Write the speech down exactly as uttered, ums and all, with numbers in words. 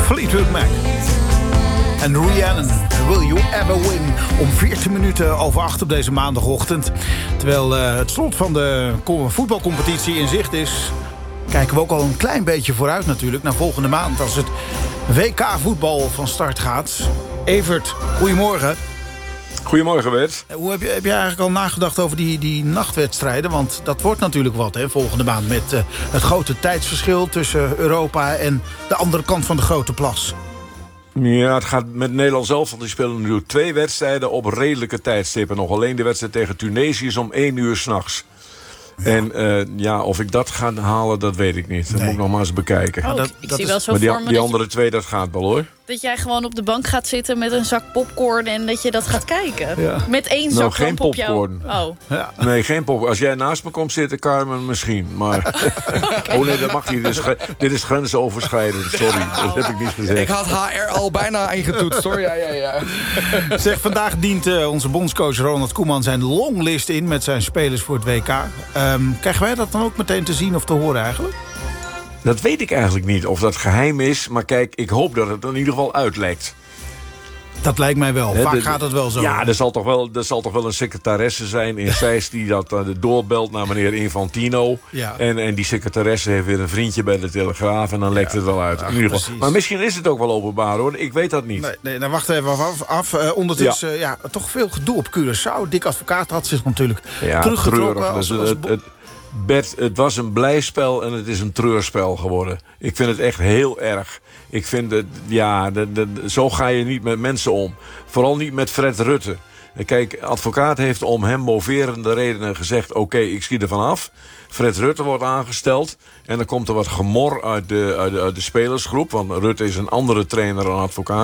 Fleetwood Mac. En Rhiannon, Will You Ever Win? Om veertien minuten over acht op deze maandagochtend. Terwijl uh, het slot van de voetbalcompetitie in zicht is, kijken we ook al een klein beetje vooruit natuurlijk naar volgende maand, als het W K-voetbal van start gaat. Evert, goedemorgen. Goedemorgen, Bert. Hoe heb je, heb je eigenlijk al nagedacht over die, die nachtwedstrijden? Want dat wordt natuurlijk wat, hè, volgende maand, met uh, het grote tijdsverschil tussen Europa en de andere kant van de grote plas. Ja, het gaat met Nederland zelf, want die spelen nu twee wedstrijden op redelijke tijdstippen. Nog alleen de wedstrijd tegen Tunesië is om één uur 's nachts. Ja. En uh, ja, of ik dat ga halen, dat weet ik niet. Dat nee. moet ik nog maar eens bekijken. Oh, dat, ik ik dat zie is, wel zo maar die, voor me die dat andere je, twee, dat gaat wel, hoor. dat jij gewoon op de bank gaat zitten met een zak popcorn en dat je dat gaat kijken. Ja. Met één Nou, zak geen op jou. popcorn. Oh. Ja. Nee, geen popcorn. Als jij naast me komt zitten, Carmen, misschien. Maar okay. Oh nee, dat mag niet. Dit is, dit is grensoverschrijdend. Sorry, oh. dat heb ik niet gezegd. Ik had H R al bijna ingetoetst, hoor. Ja, ja, ja. Zeg, vandaag dient uh, onze bondscoach Ronald Koeman zijn longlist in met zijn spelers voor het W K. Um, krijgen wij dat dan ook meteen te zien of te horen eigenlijk? Dat weet ik eigenlijk niet, of dat geheim is. Maar kijk, ik hoop dat het in ieder geval uitlekt. Dat lijkt mij wel. He, Vaak de, gaat het wel zo. Ja, er zal toch wel, er zal toch wel een secretaresse zijn in Zeist die dat uh, doorbelt naar meneer Infantino. Ja. En, en die secretaresse heeft weer een vriendje bij de Telegraaf en dan lekt ja. het wel uit. Ach, in ieder geval. Maar misschien is het ook wel openbaar, hoor. Ik weet dat niet. Nee, nee, dan wachten we even af. af. Uh, ondertussen, ja. Ja, toch veel gedoe op Curaçao. Dick Advocaat had zich natuurlijk ja, teruggetrokken. Als, dus, als... het, het, Bert, het was een blijspel en het is een treurspel geworden. Ik vind het echt heel erg. Ik vind het, ja, de, de, zo ga je niet met mensen om. Vooral niet met Fred Rutte. Kijk, Advocaat heeft om hem moverende redenen gezegd, oké, okay, ik schiet er vanaf. Fred Rutte wordt aangesteld. En dan komt er wat gemor uit de, uit de, uit de spelersgroep. Want Rutte is een andere trainer dan Advocaat.